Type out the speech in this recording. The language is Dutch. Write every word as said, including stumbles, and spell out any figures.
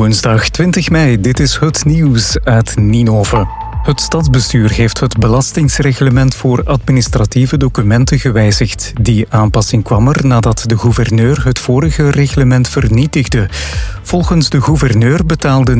woensdag twintig mei. Dit is het nieuws uit Ninove. Het stadsbestuur heeft het belastingsreglement voor administratieve documenten gewijzigd. Die aanpassing kwam er nadat de gouverneur het vorige reglement vernietigde. Volgens de gouverneur betaalden